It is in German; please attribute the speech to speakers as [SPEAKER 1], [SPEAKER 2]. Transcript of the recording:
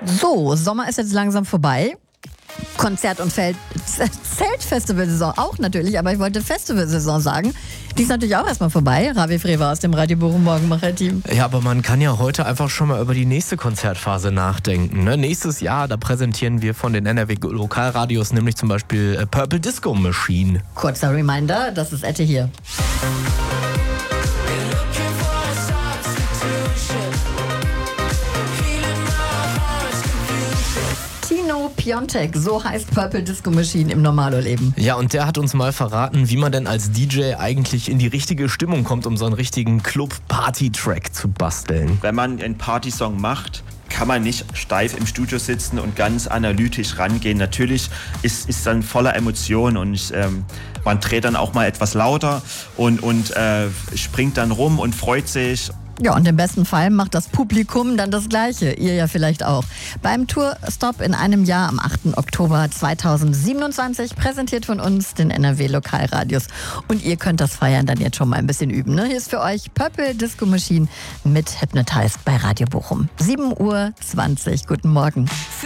[SPEAKER 1] So, Sommer ist jetzt langsam vorbei. Konzert- und Zeltfestivalsaison auch natürlich, aber ich wollte Festivalsaison sagen. Die ist natürlich auch erstmal vorbei. Ravi Freva aus dem Radio Bochum Morgenmacher-Team.
[SPEAKER 2] Ja, aber man kann ja heute einfach schon mal über die nächste Konzertphase nachdenken. Ne? Nächstes Jahr, da präsentieren wir von den NRW-Lokalradios nämlich zum Beispiel Purple Disco Machine.
[SPEAKER 1] Kurzer Reminder, das ist Ette hier. Tino Piontek, so heißt Purple Disco Machine im Normalo-Leben.
[SPEAKER 2] Ja, und der hat uns mal verraten, wie man denn als DJ eigentlich in die richtige Stimmung kommt, um so einen richtigen Club-Party-Track zu basteln.
[SPEAKER 3] Wenn man einen Partysong macht, kann man nicht steif im Studio sitzen und ganz analytisch rangehen. Natürlich ist dann voller Emotionen und man dreht dann auch mal etwas lauter und springt dann rum und freut sich.
[SPEAKER 1] Ja, und im besten Fall macht das Publikum dann das Gleiche. Ihr ja vielleicht auch. Beim Tourstop in einem Jahr am 8. Oktober 2027, präsentiert von uns, den NRW-Lokalradios. Und ihr könnt das Feiern dann jetzt schon mal ein bisschen üben. Ne? Hier ist für euch Purple Disco Machine mit Hypnotized bei Radio Bochum. 7:20 Uhr. Guten Morgen.